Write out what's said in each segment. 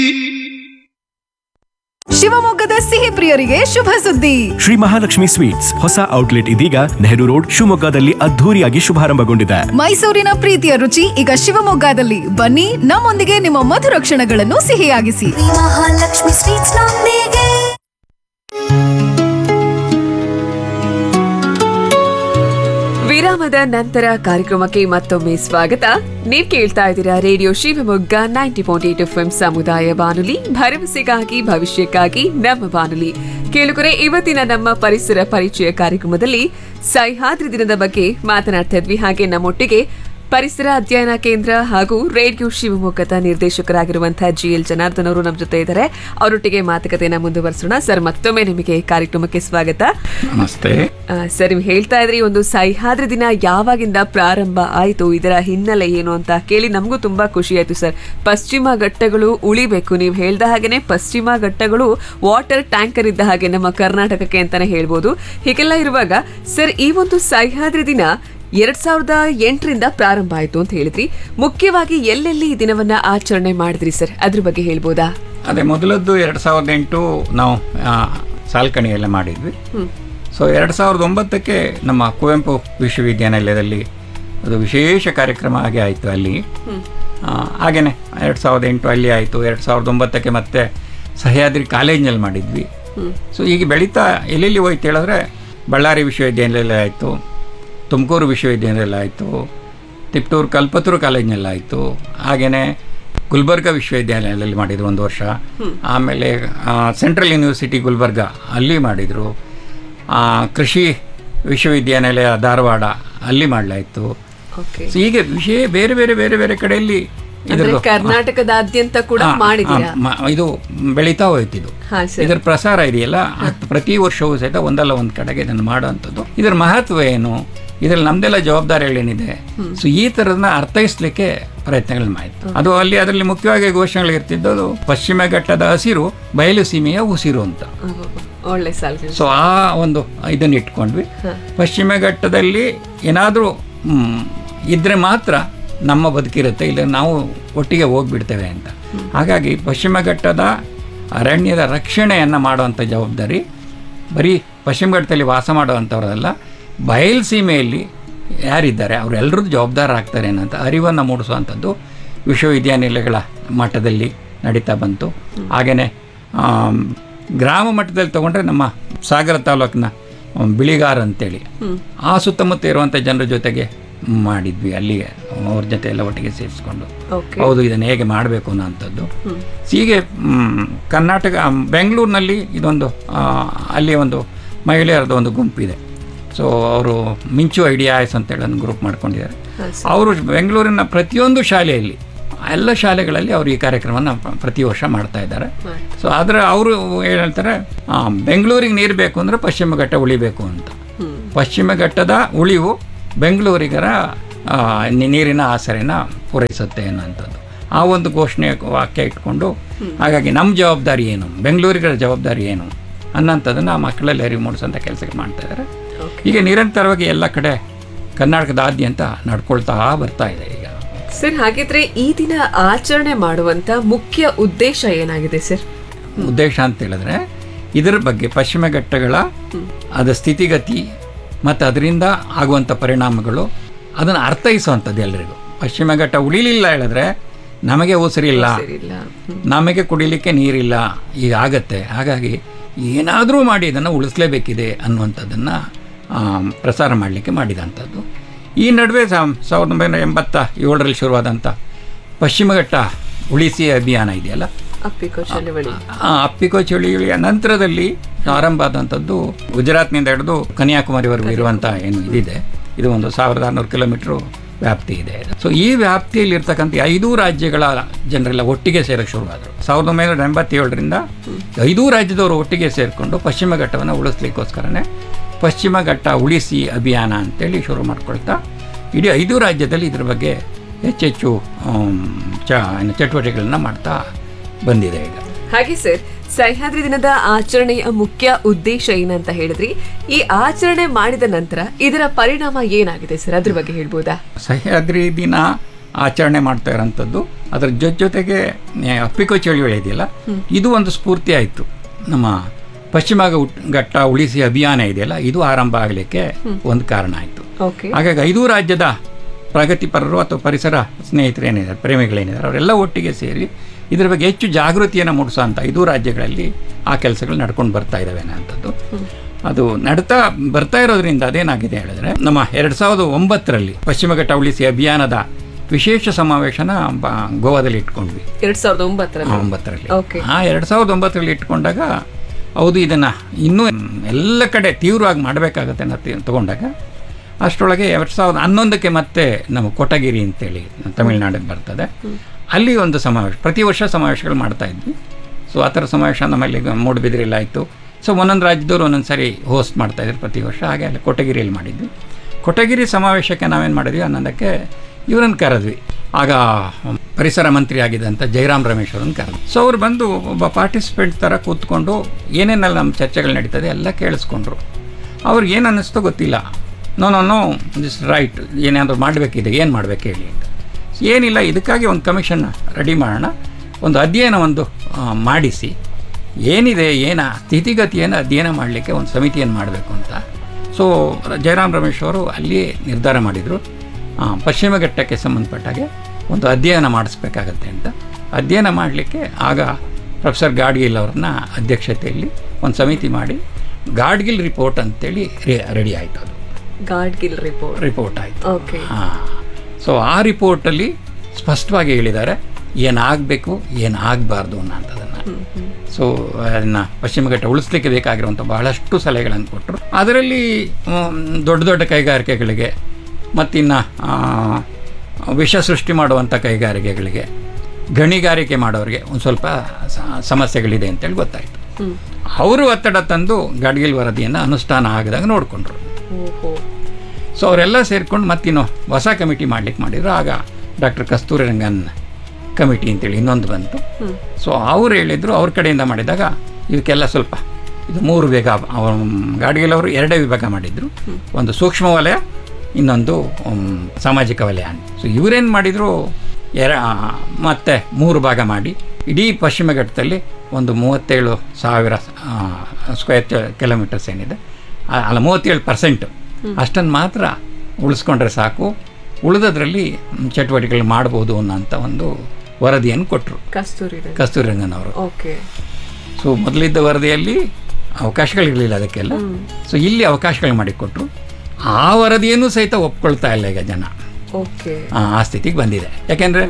ಶಿವಮೊಗ್ಗದ ಸಿಹಿ ಪ್ರಿಯರಿಗೆ ಶುಭ ಸುದ್ದಿ. ಶ್ರೀ ಮಹಾಲಕ್ಷ್ಮಿ ಸ್ವೀಟ್ಸ್ ಹೊಸ ಔಟ್ಲೆಟ್ ಇದೀಗ ನೆಹರು ರೋಡ್ ಶಿವಮೊಗ್ಗದಲ್ಲಿ ಅದ್ಧೂರಿಯಾಗಿ ಶುಭಾರಂಭಗೊಂಡಿದೆ. ಮೈಸೂರಿನ ಪ್ರೀತಿಯ ರುಚಿ ಈಗ ಶಿವಮೊಗ್ಗದಲ್ಲಿ. ಬನ್ನಿ, ನಮ್ಮೊಂದಿಗೆ ನಿಮ್ಮ ಮಧುರ ಕ್ಷಣಗಳನ್ನು ಸಿಹಿಯಾಗಿಸಿ. ಮಹಾಲಕ್ಷ್ಮಿ ಸ್ವೀಟ್ಸ್ ನೊಂದಿಗೆ. ವಿರಾಮದ ನಂತರ ಕಾರ್ಯಕ್ರಮಕ್ಕೆ ಮತ್ತೊಮ್ಮೆ ಸ್ವಾಗತ. ನೀವ್ ಕೇಳ್ತಾ ಇದ್ದೀರಾ ರೇಡಿಯೋ ಶಿವಮೊಗ್ಗ 90.8 FM ಸಮುದಾಯ ಬಾನುಲಿ, ಭರವಸೆಗಾಗಿ ಭವಿಷ್ಯಕ್ಕಾಗಿ ನಮ್ಮ ಬಾನುಲಿ. ಕೇಳುಗರೆ, ಇವತ್ತಿನ ನಮ್ಮ ಪರಿಸರ ಪರಿಚಯ ಕಾರ್ಯಕ್ರಮದಲ್ಲಿ ಸಹ್ಯಾದ್ರಿ ದಿನದ ಬಗ್ಗೆ ಮಾತನಾಡ್ತಾ ಇದ್ವಿ. ಹಾಗೆ ನಮ್ಮೊಟ್ಟಿಗೆ ಪರಿಸರ ಅಧ್ಯಯನ ಕೇಂದ್ರ ಹಾಗೂ ರೇಡಿಯೋ ಶಿವಮೊಗ್ಗದ ನಿರ್ದೇಶಕರಾಗಿರುವಂತಹ GL ಜನಾರ್ದನ್ ಅವರು ನಮ್ಮ ಜೊತೆ ಇದ್ದಾರೆ. ಅವರೊಟ್ಟಿಗೆ ಮಾತುಕತೆಯನ್ನ ಮುಂದುವರಿಸೋಣ. ಸರ್, ಮತ್ತೊಮ್ಮೆ ನಿಮಗೆ ಕಾರ್ಯಕ್ರಮಕ್ಕೆ ಸ್ವಾಗತ. ನಮಸ್ತೆ ಸರ್, ನೀವು ಹೇಳ್ತಾ ಇದ್ರಿ ಒಂದು ಸಹ್ಯಾದ್ರಿ ದಿನ ಯಾವಾಗಿಂದ ಪ್ರಾರಂಭ ಆಯ್ತು, ಇದರ ಹಿನ್ನೆಲೆ ಏನು ಅಂತ ಕೇಳಿ ನಮಗೂ ತುಂಬಾ ಖುಷಿ ಆಯ್ತು ಸರ್. ಪಶ್ಚಿಮ ಘಟ್ಟಗಳು ಉಳಿಬೇಕು, ನೀವು ಹೇಳ್ದ ಹಾಗೇನೆ ಪಶ್ಚಿಮ ಘಟ್ಟಗಳು ವಾಟರ್ ಟ್ಯಾಂಕರ್ ಇದ್ದ ಹಾಗೆ ನಮ್ಮ ಕರ್ನಾಟಕಕ್ಕೆ ಅಂತಾನೆ ಹೇಳ್ಬೋದು. ಹೀಗೆಲ್ಲ ಇರುವಾಗ ಸರ್, ಈ ಒಂದು ಸಹ್ಯಾದ್ರಿ ದಿನ 2008ರಿಂದ ಪ್ರಾರಂಭ ಆಯ್ತು ಅಂತ ಹೇಳಿದ್ರಿ. ಮುಖ್ಯವಾಗಿ ಎಲ್ಲೆಲ್ಲಿ ಈ ದಿನವನ್ನ ಆಚರಣೆ ಮಾಡಿದ್ರಿ ಸರ್, ಅದ್ರ ಬಗ್ಗೆ ಹೇಳ್ಬೋದಾ? ಅದೇ ಮೊದಲದ್ದು 2008 ನಾವು ಸಾಲ್ಕಣಿಯೆಲ್ಲ ಮಾಡಿದ್ವಿ. ಸೊ 2009ಕ್ಕೆ ನಮ್ಮ ಕುವೆಂಪು ವಿಶ್ವವಿದ್ಯಾನಿಲಯದಲ್ಲಿ ಅದು ವಿಶೇಷ ಕಾರ್ಯಕ್ರಮ ಆಗಿ ಆಯಿತು ಅಲ್ಲಿ. ಹಾಗೇನೆ 2008 ಅಲ್ಲಿ ಆಯಿತು. 2009ಕ್ಕೆ ಮತ್ತೆ ಸಹ್ಯಾದ್ರಿ ಕಾಲೇಜಿನಲ್ಲಿ ಮಾಡಿದ್ವಿ. ಸೊ ಈಗ ಬೆಳೀತಾ ಎಲ್ಲೆಲ್ಲಿ ಹೋಯ್ತು ಹೇಳಿದ್ರೆ, ಬಳ್ಳಾರಿ ವಿಶ್ವವಿದ್ಯಾನಿಲಯ ಆಯಿತು, ತುಮಕೂರು ವಿಶ್ವವಿದ್ಯಾನಿಲಯ ಆಯಿತು, ತಿಪ್ಟೂರು ಕಲ್ಪತರು ಕಾಲೇಜಿನಲ್ಲಿ ಆಯಿತು, ಹಾಗೆಯೇ ಗುಲ್ಬರ್ಗ ವಿಶ್ವವಿದ್ಯಾನಿಲಯದಲ್ಲಿ ಮಾಡಿದ್ರು ಒಂದು ವರ್ಷ. ಆಮೇಲೆ ಸೆಂಟ್ರಲ್ ಯೂನಿವರ್ಸಿಟಿ ಗುಲ್ಬರ್ಗ ಅಲ್ಲಿ ಮಾಡಿದರು. ಕೃಷಿ ವಿಶ್ವವಿದ್ಯಾನಿಲಯ ಧಾರವಾಡ ಅಲ್ಲಿ ಮಾಡಲಾಯಿತು. ಸೊ ಹೀಗೆ ಬೇರೆ ಬೇರೆ ಬೇರೆ ಬೇರೆ ಕಡೆಯಲ್ಲಿ ಕರ್ನಾಟಕದಾದ್ಯಂತ ಕೂಡ ಇದು ಬೆಳೀತಾ ಹೋಯ್ತಿದ್ದು. ಇದರ ಪ್ರಸಾರ ಇದೆಯಲ್ಲ, ಪ್ರತಿ ವರ್ಷವೂ ಸಹಿತ ಒಂದಲ್ಲ ಒಂದು ಕಡೆಗೆ ಇದನ್ನು ಮಾಡುವಂಥದ್ದು. ಇದರ ಮಹತ್ವ ಏನು, ಇದರಲ್ಲಿ ನಮ್ದೆಲ್ಲ ಜವಾಬ್ದಾರಿಗಳೇನಿದೆ, ಸೊ ಈ ಥರದನ್ನ ಅರ್ಥೈಸ್ಲಿಕ್ಕೆ ಪ್ರಯತ್ನಗಳು ಮಾಡಿತ್ತು. ಅದು ಅದರಲ್ಲಿ ಮುಖ್ಯವಾಗಿ ಘೋಷಣೆಗಳು ಇರ್ತಿದ್ದದು, ಪಶ್ಚಿಮ ಘಟ್ಟದ ಹಸಿರು ಬಯಲು ಸೀಮೆಯ ಉಸಿರು ಅಂತ. ಸೊ ಆ ಒಂದು ಇದನ್ನ ಇಟ್ಕೊಂಡ್ವಿ. ಪಶ್ಚಿಮ ಘಟ್ಟದಲ್ಲಿ ಏನಾದರೂ ಇದ್ರೆ ಮಾತ್ರ ನಮ್ಮ ಬದುಕಿರುತ್ತೆ, ಇಲ್ಲ ನಾವು ಒಟ್ಟಿಗೆ ಹೋಗ್ಬಿಡ್ತೇವೆ ಅಂತ. ಹಾಗಾಗಿ ಪಶ್ಚಿಮ ಘಟ್ಟದ ಅರಣ್ಯದ ರಕ್ಷಣೆಯನ್ನು ಮಾಡುವಂಥ ಜವಾಬ್ದಾರಿ ಬರೀ ಪಶ್ಚಿಮ ಘಟ್ಟದಲ್ಲಿ ವಾಸ ಮಾಡುವಂಥವ್ರಲ್ಲ, ಬಯಲು ಸೀಮೆಯಲ್ಲಿ ಯಾರಿದ್ದಾರೆ ಅವರೆಲ್ಲರೂ ಜವಾಬ್ದಾರರಾಗ್ತಾರೆ ಅನ್ನೋಂಥ ಅರಿವನ್ನು ಮೂಡಿಸುವಂಥದ್ದು ವಿಶ್ವವಿದ್ಯಾನಿಲಯಗಳ ಮಟ್ಟದಲ್ಲಿ ನಡೀತಾ ಬಂತು. ಹಾಗೆಯೇ ಗ್ರಾಮ ಮಟ್ಟದಲ್ಲಿ ತೊಗೊಂಡ್ರೆ ನಮ್ಮ ಸಾಗರ ತಾಲೂಕಿನ ಬಿಳಿಗಾರ ಅಂತೇಳಿ ಆ ಸುತ್ತಮುತ್ತ ಇರುವಂಥ ಜನರ ಜೊತೆಗೆ ಮಾಡಿದ್ವಿ. ಅಲ್ಲಿಗೆ ಅವ್ರ ಜೊತೆ ಎಲ್ಲ ಒಟ್ಟಿಗೆ ಸೇರಿಸ್ಕೊಂಡು ಹೌದು ಇದನ್ನು ಹೇಗೆ ಮಾಡಬೇಕು ಅನ್ನೋಂಥದ್ದು. ಹೀಗೆ ಕರ್ನಾಟಕ ಬೆಂಗಳೂರಿನಲ್ಲಿ ಇದೊಂದು ಅಲ್ಲಿ ಒಂದು ಮಹಿಳೆಯರದ್ದು ಒಂದು ಗುಂಪಿದೆ. ಸೊ ಅವರು ಮಿಂಚು ಐಡಿಯಾಸ್ ಅಂತೇಳಿ ಒಂದು ಗ್ರೂಪ್ ಮಾಡ್ಕೊಂಡಿದ್ದಾರೆ. ಅವರು ಬೆಂಗಳೂರಿನ ಪ್ರತಿಯೊಂದು ಶಾಲೆಯಲ್ಲಿ, ಎಲ್ಲ ಶಾಲೆಗಳಲ್ಲಿ ಅವರು ಈ ಕಾರ್ಯಕ್ರಮನ ಪ್ರತಿ ವರ್ಷ ಮಾಡ್ತಾ ಇದ್ದಾರೆ. ಸೊ ಅವರು ಹೇಳ್ತಾರೆ, ಬೆಂಗಳೂರಿಗೆ ನೀರು ಬೇಕು ಅಂದರೆ ಪಶ್ಚಿಮ ಘಟ್ಟ ಉಳಿಬೇಕು ಅಂತ. ಪಶ್ಚಿಮ ಘಟ್ಟದ ಉಳಿವು ಬೆಂಗಳೂರಿಗರ ನೀರಿನ ಆಸರೆನ ಪೂರೈಸುತ್ತೆ ಅನ್ನೋಂಥದ್ದು ಆ ಒಂದು ಘೋಷಣೆ ವಾಕ್ಯ ಇಟ್ಕೊಂಡು, ಹಾಗಾಗಿ ನಮ್ಮ ಜವಾಬ್ದಾರಿ ಏನು, ಬೆಂಗಳೂರಿಗರ ಜವಾಬ್ದಾರಿ ಏನು ಅನ್ನೋಂಥದ್ದನ್ನು ಆ ಮಕ್ಕಳಲ್ಲಿ ಅರಿವು ಮೂಡಿಸೋಂಥ ಕೆಲಸಗಳು ಮಾಡ್ತಾ ಇದ್ದಾರೆ. ಈಗ ನಿರಂತರವಾಗಿ ಎಲ್ಲ ಕಡೆ ಕರ್ನಾಟಕದಾದ್ಯಂತ ನಡ್ಕೊಳ್ತಾ ಬರ್ತಾ ಇದೆ ಈಗ. ಸರ್, ಹಾಗಿದ್ರೆ ಈ ದಿನ ಆಚರಣೆ ಮಾಡುವಂತ ಮುಖ್ಯ ಉದ್ದೇಶ ಏನಾಗಿದೆ ಸರ್? ಉದ್ದೇಶ ಅಂತ ಹೇಳಿದ್ರೆ, ಇದರ ಬಗ್ಗೆ ಪಶ್ಚಿಮ ಘಟ್ಟಗಳ ಅದರ ಸ್ಥಿತಿಗತಿ ಮತ್ತು ಅದರಿಂದ ಆಗುವಂಥ ಪರಿಣಾಮಗಳು ಅದನ್ನು ಅರ್ಥೈಸುವಂಥದ್ದು ಎಲ್ರಿಗೂ. ಪಶ್ಚಿಮ ಘಟ್ಟ ಉಳಿಲಿಲ್ಲ ಹೇಳಿದ್ರೆ ನಮಗೆ ಉಸಿರಿಲ್ಲ, ನಮಗೆ ಕುಡಿಲಿಕ್ಕೆ ನೀರಿಲ್ಲ, ಈಗ ಆಗತ್ತೆ. ಹಾಗಾಗಿ ಏನಾದರೂ ಮಾಡಿ ಇದನ್ನು ಉಳಿಸಲೇಬೇಕಿದೆ ಅನ್ನುವಂಥದ್ದನ್ನು ಪ್ರಸಾರ ಮಾಡಲಿಕ್ಕೆ ಮಾಡಿದಂಥದ್ದು. ಈ ನಡುವೆ 1987ರಲ್ಲಿ ಶುರುವಾದಂಥ ಪಶ್ಚಿಮ ಘಟ್ಟ ಉಳಿಸಿ ಅಭಿಯಾನ ಇದೆಯಲ್ಲ, ಅಪ್ಪಿಕೋ ಚಳುವಳಿಯ ನಂತರದಲ್ಲಿ ಆರಂಭ ಆದಂಥದ್ದು ಗುಜರಾತ್ನಿಂದ ಹಿಡಿದು ಕನ್ಯಾಕುಮಾರಿವರೆಗೂ ಇರುವಂಥ ಏನು ಇದಿದೆ, ಇದು ಒಂದು 1600 ಕಿಲೋಮೀಟ್ರು ವ್ಯಾಪ್ತಿ ಇದೆ. ಸೊ ಈ ವ್ಯಾಪ್ತಿಯಲ್ಲಿ ಇರ್ತಕ್ಕಂಥ 5 ರಾಜ್ಯಗಳ ಜನರೆಲ್ಲ ಒಟ್ಟಿಗೆ ಸೇರಕ್ಕೆ ಶುರುವಾದರು. 1987ರಿಂದ 5 ರಾಜ್ಯದವರು ಒಟ್ಟಿಗೆ ಸೇರಿಕೊಂಡು ಪಶ್ಚಿಮ ಘಟ್ಟವನ್ನು ಉಳಿಸ್ಲಿಕ್ಕೋಸ್ಕರನೇ ಪಶ್ಚಿಮ ಘಟ್ಟ ಉಳಿಸಿ ಅಭಿಯಾನ ಅಂತೇಳಿ ಶುರು ಮಾಡ್ಕೊಳ್ತಾ ಇಡೀ 5 ರಾಜ್ಯದಲ್ಲಿ ಇದ್ರ ಬಗ್ಗೆ ಹೆಚ್ಚೆಚ್ಚು ಚಟುವಟಿಕೆಗಳನ್ನ ಮಾಡ್ತಾ ಬಂದಿದೆ ಈಗ. ಹಾಗೆ ಸರ್, ಸಹ್ಯಾದ್ರಿ ದಿನದ ಆಚರಣೆಯ ಮುಖ್ಯ ಉದ್ದೇಶ ಏನಂತ ಹೇಳಿದ್ರಿ. ಈ ಆಚರಣೆ ಮಾಡಿದ ನಂತರ ಇದರ ಪರಿಣಾಮ ಏನಾಗಿದೆ ಸರ್, ಅದ್ರ ಬಗ್ಗೆ ಹೇಳ್ಬೋದಾ? ಸಹ್ಯಾದ್ರಿ ದಿನ ಆಚರಣೆ ಮಾಡ್ತಾ ಇರೋಂಥದ್ದು. ಅದರ ಜೊತೆಗೆ ಅಪ್ಪಿಕೋ ಚಳುವಳಿ ಇದೆಯಲ್ಲ, ಇದು ಒಂದು ಸ್ಫೂರ್ತಿ ಆಯಿತು. ನಮ್ಮ ಪಶ್ಚಿಮ ಘಟ್ಟ ಉಳಿಸಿ ಅಭಿಯಾನ ಇದೆಯಲ್ಲ, ಇದು ಆರಂಭ ಆಗಲಿಕ್ಕೆ ಒಂದು ಕಾರಣ ಆಯಿತು. ಹಾಗಾಗಿ 5 ರಾಜ್ಯದ ಪ್ರಗತಿಪರರು ಅಥವಾ ಪರಿಸರ ಸ್ನೇಹಿತರೇನಿದ್ದಾರೆ, ಪ್ರೇಮಿಗಳೇನಿದ್ದಾರೆ, ಅವರೆಲ್ಲ ಒಟ್ಟಿಗೆ ಸೇರಿ ಇದರ ಬಗ್ಗೆ ಹೆಚ್ಚು ಜಾಗೃತಿಯನ್ನು ಮೂಡಿಸೋಂಥ 5 ರಾಜ್ಯಗಳಲ್ಲಿ ಆ ಕೆಲಸಗಳು ನಡ್ಕೊಂಡು ಬರ್ತಾ ಇದ್ದಾವೆ ಅನ್ನೋಂಥದ್ದು. ಅದು ನಡ್ತಾ ಬರ್ತಾ ಇರೋದ್ರಿಂದ ಅದೇನಾಗಿದೆ ಹೇಳಿದ್ರೆ, ನಮ್ಮ 2009ರಲ್ಲಿ ಪಶ್ಚಿಮ ಘಟ್ಟ ಉಳಿಸಿ ಅಭಿಯಾನದ ವಿಶೇಷ ಸಮಾವೇಶನ ಗೋವಾದಲ್ಲಿ ಇಟ್ಕೊಂಡ್ವಿ. 2009ರಲ್ಲಿ. ಆ 2009ರಲ್ಲಿ ಇಟ್ಕೊಂಡಾಗ ಹೌದು ಇದನ್ನು ಇನ್ನೂ ಎಲ್ಲ ಕಡೆ ತೀವ್ರವಾಗಿ ಮಾಡಬೇಕಾಗತ್ತೆ ಅನ್ನೋ ತಗೊಂಡಾಗ ಅಷ್ಟರೊಳಗೆ 2011ಕ್ಕೆ ಮತ್ತೆ ನಮ್ಮ ಕೊಟಗಿರಿ ಅಂತೇಳಿ ತಮಿಳುನಾಡಿಗೆ ಬರ್ತದೆ, ಅಲ್ಲಿ ಒಂದು ಸಮಾವೇಶ, ಪ್ರತಿ ವರ್ಷ ಸಮಾವೇಶಗಳು ಮಾಡ್ತಾ ಇದ್ವಿ. ಸೊ ಆ ಥರ ಸಮಾವೇಶ ನಮ್ಮಲ್ಲಿ ಮೂಡುಬಿದಿರೆಯಲ್ಲಿ ಆಯಿತು. ಸೊ ಒಂದೊಂದು ರಾಜ್ಯದವರು ಒಂದೊಂದು ಸಾರಿ ಹೋಸ್ಟ್ ಮಾಡ್ತಾಯಿದ್ರು ಪ್ರತಿ ವರ್ಷ. ಹಾಗೆ ಅಲ್ಲಿ ಕೊಟಗಿರಿಯಲ್ಲಿ ಮಾಡಿದ್ವಿ. ಕೊಟಗಿರಿ ಸಮಾವೇಶಕ್ಕೆ ನಾವೇನು ಮಾಡಿದ್ವಿ, 11ಕ್ಕೆ ಇವರನ್ನು ಕರೆದ್ವಿ. ಆಗ ಪರಿಸರ ಮಂತ್ರಿ ಆಗಿದ್ದಂಥ ಜಯರಾಮ್ ರಮೇಶ್ ಅವ್ರನ್ನ ಕರೆದ್ವಿ. ಸೊ ಅವ್ರು ಬಂದು ಒಬ್ಬ ಪಾರ್ಟಿಸಿಪೆಂಟ್ ಥರ ಕೂತ್ಕೊಂಡು ಏನೇನೆಲ್ಲ ನಮ್ಮ ಚರ್ಚೆಗಳು ನಡೀತದೆ ಎಲ್ಲ ಕೇಳಿಸ್ಕೊಂಡ್ರು. ಅವ್ರಿಗೆ ಏನು ಅನ್ನಿಸ್ತೋ ಗೊತ್ತಿಲ್ಲ. ನೋ ದಿಸ್ ರೈಟ್, ಏನಾದರೂ ಮಾಡಬೇಕಿದೆ, ಏನು ಮಾಡಬೇಕು ಹೇಳಿ ಅಂತ. ಏನಿಲ್ಲ, ಇದಕ್ಕಾಗಿ ಒಂದು ಕಮಿಷನ್ ರೆಡಿ ಮಾಡೋಣ, ಒಂದು ಅಧ್ಯಯನ ಮಾಡಿಸಿ ಏನಿದೆ ಸ್ಥಿತಿಗತಿಯನ್ನು ಅಧ್ಯಯನ ಮಾಡಲಿಕ್ಕೆ ಒಂದು ಸಮಿತಿಯನ್ನು ಮಾಡಬೇಕು ಅಂತ. ಸೊ ಜಯರಾಮ್ ರಮೇಶ್ ಅವರು ಅಲ್ಲಿಯೇ ನಿರ್ಧಾರ ಮಾಡಿದರು, ಪಶ್ಚಿಮ ಘಟ್ಟಕ್ಕೆ ಸಂಬಂಧಪಟ್ಟಾಗೆ ಒಂದು ಅಧ್ಯಯನ ಮಾಡಿಸ್ಬೇಕಾಗತ್ತೆ ಅಂತ. ಅಧ್ಯಯನ ಮಾಡಲಿಕ್ಕೆ ಆಗ ಪ್ರೊಫೆಸರ್ ಗಾಡ್ಗಿಲ್ ಅವ್ರನ್ನ ಅಧ್ಯಕ್ಷತೆಯಲ್ಲಿ ಒಂದು ಸಮಿತಿ ಮಾಡಿ ಗಾಡ್ಗಿಲ್ ರಿಪೋರ್ಟ್ ಅಂತೇಳಿ ರೆಡಿ ಆಯಿತು. ಅದು ಗಾಡ್ಗಿಲ್ ರಿಪೋರ್ಟ್ ಆಯಿತು. ಸೊ ಆ ರಿಪೋರ್ಟಲ್ಲಿ ಸ್ಪಷ್ಟವಾಗಿ ಹೇಳಿದ್ದಾರೆ ಏನಾಗಬೇಕು ಏನಾಗಬಾರ್ದು ಅನ್ನೋಂಥದ್ದನ್ನು. ಸೊ ಅದನ್ನು ಪಶ್ಚಿಮ ಘಟ್ಟ ಉಳಿಸ್ಲಿಕ್ಕೆ ಬೇಕಾಗಿರುವಂಥ ಬಹಳಷ್ಟು ಸಲಹೆಗಳನ್ನು ಕೊಟ್ಟರು. ಅದರಲ್ಲಿ ದೊಡ್ಡ ದೊಡ್ಡ ಕೈಗಾರಿಕೆಗಳಿಗೆ ಮತ್ತಿನ್ನು ವಿಷ ಸೃಷ್ಟಿ ಮಾಡುವಂಥ ಕೈಗಾರಿಕೆಗಳಿಗೆ, ಗಣಿಗಾರಿಕೆ ಮಾಡೋರಿಗೆ ಒಂದು ಸ್ವಲ್ಪ ಸಮಸ್ಯೆಗಳಿದೆ ಅಂತೇಳಿ ಗೊತ್ತಾಯಿತು. ಅವರು ಒತ್ತಡ ತಂದು ಗಾಡ್ಗಿಲ್ ವರದಿಯನ್ನು ಅನುಷ್ಠಾನ ಆಗದಾಗ ನೋಡಿಕೊಂಡ್ರು. ಸೊ ಅವರೆಲ್ಲ ಸೇರಿಕೊಂಡು ಮತ್ತಿನ್ನು ಹೊಸ ಕಮಿಟಿ ಮಾಡಿದ್ರು. ಆಗ ಡಾಕ್ಟರ್ ಕಸ್ತೂರಿ ರಂಗನ್ ಕಮಿಟಿ ಅಂತೇಳಿ ಇನ್ನೊಂದು ಬಂತು. ಸೊ ಅವ್ರು ಹೇಳಿದರು, ಅವ್ರ ಕಡೆಯಿಂದ ಮಾಡಿದಾಗ ಇದಕ್ಕೆಲ್ಲ ಸ್ವಲ್ಪ ಇದು 3 ವಿಭಾಗ, ಗಾಡ್ಗಿಲ್ ಅವರು 2 ವಿಭಾಗ ಮಾಡಿದರು. ಒಂದು ಸೂಕ್ಷ್ಮ ವಲಯ, ಇನ್ನೊಂದು ಸಾಮಾಜಿಕ ವಲಯ. ಸೊ ಇವರೇನು ಮಾಡಿದರು, ಮತ್ತೆ 3 ಭಾಗ ಮಾಡಿ ಇಡೀ ಪಶ್ಚಿಮ ಘಟ್ಟದಲ್ಲಿ ಒಂದು 37,000 ಸ್ಕ್ವೇರ್ ಕಿಲೋಮೀಟರ್ಸ್ ಏನಿದೆ, ಅಲ್ಲ 37% ಅಷ್ಟನ್ನು ಮಾತ್ರ ಉಳಿಸ್ಕೊಂಡ್ರೆ ಸಾಕು, ಉಳಿದದ್ರಲ್ಲಿ ಚಟುವಟಿಕೆಗಳು ಮಾಡ್ಬೋದು ಅನ್ನೋಂಥ ಒಂದು ವರದಿಯನ್ನು ಕೊಟ್ಟರು ಕಸ್ತೂರಿ ರಂಗನ್ ಅವರು. ಸೊ ಮೊದಲಿದ್ದ ವರದಿಯಲ್ಲಿ ಅವಕಾಶಗಳಿರಲಿಲ್ಲ ಅದಕ್ಕೆಲ್ಲ. ಸೊ ಇಲ್ಲಿ ಅವಕಾಶಗಳು ಮಾಡಿಕೊಟ್ರು. ಆ ವರದಿಯನ್ನು ಸಹಿತ ಒಪ್ಕೊಳ್ತಾ ಇಲ್ಲ ಈಗ ಜನ. ಆ ಸ್ಥಿತಿಗೆ ಬಂದಿದೆ. ಯಾಕೆಂದರೆ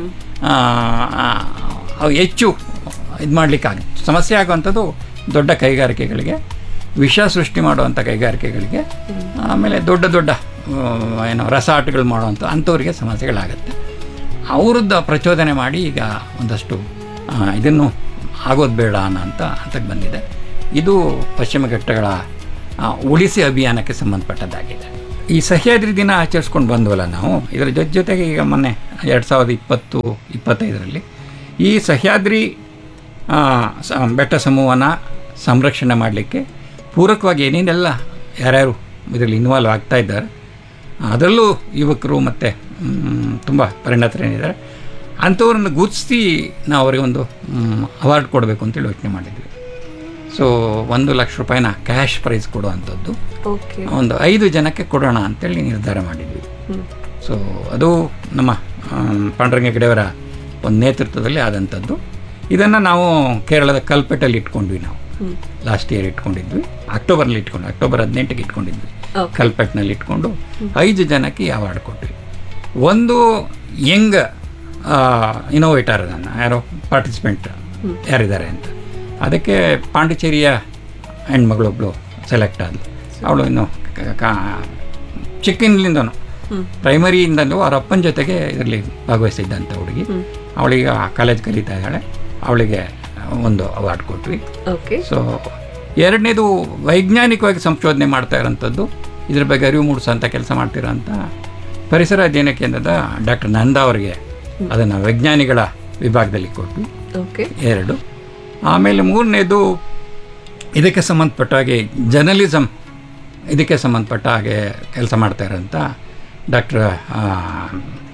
ಹೆಚ್ಚು ಇದು ಮಾಡಲಿಕ್ಕಾಗಿ ಸಮಸ್ಯೆ ಆಗುವಂಥದ್ದು ದೊಡ್ಡ ಕೈಗಾರಿಕೆಗಳಿಗೆ, ವಿಷ ಸೃಷ್ಟಿ ಮಾಡುವಂಥ ಕೈಗಾರಿಕೆಗಳಿಗೆ, ಆಮೇಲೆ ದೊಡ್ಡ ದೊಡ್ಡ ರೆಸಾರ್ಟ್ಗಳು ಮಾಡುವಂಥ ಅಂಥವ್ರಿಗೆ ಸಮಸ್ಯೆಗಳಾಗುತ್ತೆ. ಅವ್ರದ್ದು ಪ್ರಚೋದನೆ ಮಾಡಿ ಈಗ ಒಂದಷ್ಟು ಇದನ್ನು ಆಗೋದು ಬೇಡ ಅನ್ನೋಂಥ ಹಂತಕ್ಕೆ ಬಂದಿದೆ. ಇದು ಪಶ್ಚಿಮ ಘಟ್ಟಗಳ ಉಳಿಸಿ ಅಭಿಯಾನಕ್ಕೆ ಸಂಬಂಧಪಟ್ಟದ್ದಾಗಿದೆ. ಈ ಸಹ್ಯಾದ್ರಿ ದಿನ ಆಚರಿಸ್ಕೊಂಡು ಬಂದ್ವಲ್ಲ ನಾವು, ಇದರ ಜೊತೆಗೆ ಈಗ ಮೊನ್ನೆ 2020-25ರಲ್ಲಿ ಈ ಸಹ್ಯಾದ್ರಿ ಬೆಟ್ಟ ಸಮೂಹನ ಸಂರಕ್ಷಣೆ ಮಾಡಲಿಕ್ಕೆ ಪೂರಕವಾಗಿ ಏನೇನೆಲ್ಲ ಯಾರ್ಯಾರು ಇದರಲ್ಲಿ ಇನ್ವಾಲ್ವ್ ಆಗ್ತಾ ಇದ್ದಾರೆ, ಅದರಲ್ಲೂ ಯುವಕರು ಮತ್ತು ತುಂಬ ಪರಿಣತರೇನಿದ್ದಾರೆ ಅಂಥವ್ರನ್ನ ಗುರುತಿಸಿ ನಾವು ಅವರಿಗೆ ಒಂದು ಅವಾರ್ಡ್ ಕೊಡಬೇಕು ಅಂತೇಳಿ ಯೋಚನೆ ಮಾಡಿದ್ವಿ. ಸೊ 1 ಲಕ್ಷ ರೂಪಾಯಿನ ಕ್ಯಾಶ್ ಪ್ರೈಸ್ ಕೊಡುವಂಥದ್ದು ಒಂದು 5 ಜನಕ್ಕೆ ಕೊಡೋಣ ಅಂತೇಳಿ ನಿರ್ಧಾರ ಮಾಡಿದ್ವಿ. ಸೊ ಅದು ನಮ್ಮ ಪಾಂಡುರಂಗ ಹೆಗಡೆಯವರ ಒಂದು ನೇತೃತ್ವದಲ್ಲಿ ಆದಂಥದ್ದು. ಇದನ್ನು ನಾವು ಕೇರಳದ ಕಲ್ಪೆಟ್ಟಲ್ಲಿ ಇಟ್ಕೊಂಡ್ವಿ. ನಾವು ಲಾಸ್ಟ್ ಇಯರ್ ಇಟ್ಕೊಂಡಿದ್ವಿ, ಅಕ್ಟೋಬರ್ 18ಕ್ಕೆ ಇಟ್ಕೊಂಡಿದ್ವಿ. ಕಲ್ಪೆಟ್ನಲ್ಲಿ ಇಟ್ಕೊಂಡು 5 ಜನಕ್ಕೆ ಅವಾರ್ಡ್ ಕೊಟ್ವಿ. ಒಂದು ಯಂಗ್ ಇನೋವೇಟರ್ ಯಾರೋ ಪಾರ್ಟಿಸಿಪೆಂಟ್ ಯಾರಿದ್ದಾರೆ ಅಂತ, ಅದಕ್ಕೆ ಪಾಂಡಿಚೇರಿಯ ಹೆಣ್ಮಗಳೊಬ್ಳು ಸೆಲೆಕ್ಟ್ ಆದಳು. ಅವಳು ಇನ್ನು ಚಿಕ್ಕಂದಿನಿಂದನೂ ಪ್ರೈಮರಿಯಿಂದಲೂ ಅವ್ರ ಅಪ್ಪನ ಜೊತೆಗೆ ಇದರಲ್ಲಿ ಭಾಗವಹಿಸಿದ್ದಂಥ ಹುಡುಗಿ. ಅವಳಿಗೆ ಕಾಲೇಜ್ ಕಲಿತಾ ಇದ್ದಾಳೆ, ಅವಳಿಗೆ ಒಂದು ಅವಾರ್ಡ್ ಕೊಟ್ವಿ. ಸೊ ಎರಡನೇದು ವೈಜ್ಞಾನಿಕವಾಗಿ ಸಂಶೋಧನೆ ಮಾಡ್ತಾ ಇರೋಂಥದ್ದು, ಇದ್ರ ಬಗ್ಗೆ ಅರಿವು ಮೂಡಿಸೋಂಥ ಕೆಲಸ ಮಾಡ್ತಿರೋಂಥ ಪರಿಸರ ಅಧ್ಯಯನ ಕೇಂದ್ರದ ಡಾಕ್ಟರ್ ನಂದಾ ಅವರಿಗೆ ಅದನ್ನು ವೈಜ್ಞಾನಿಗಳ ವಿಭಾಗದಲ್ಲಿ ಕೊಟ್ವಿ. 2. ಆಮೇಲೆ 3ನೇದು ಇದಕ್ಕೆ ಸಂಬಂಧಪಟ್ಟ ಹಾಗೆ ಜರ್ನಲಿಸಮ್ ಇದಕ್ಕೆ ಸಂಬಂಧಪಟ್ಟ ಹಾಗೆ ಕೆಲಸ ಮಾಡ್ತಾ ಇರೋಂಥ ಡಾಕ್ಟರ್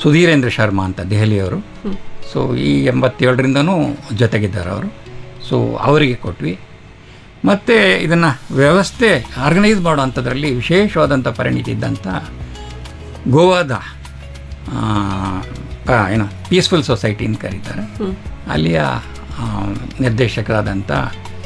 ಸುಧೀರೇಂದ್ರ ಶರ್ಮಾ ಅಂತ ದೆಹಲಿಯವರು. ಸೊ ಈ 87ರಿಂದನೂ ಜೊತೆಗಿದ್ದಾರೆ ಅವರು. ಸೊ ಅವರಿಗೆ ಕೊಟ್ವಿ. ಮತ್ತು ಇದನ್ನು ವ್ಯವಸ್ಥೆ ಆರ್ಗನೈಸ್ ಮಾಡುವಂಥದ್ರಲ್ಲಿ ವಿಶೇಷವಾದಂಥ ಪರಿಣಿತಿ ಇದ್ದಂಥ ಗೋವಾದ ಏನು ಪೀಸ್ಫುಲ್ ಸೊಸೈಟಿ ಅಂತ ಕರೀತಾರೆ, ಅಲ್ಲಿಯ ನಿರ್ದೇಶಕರಾದಂಥ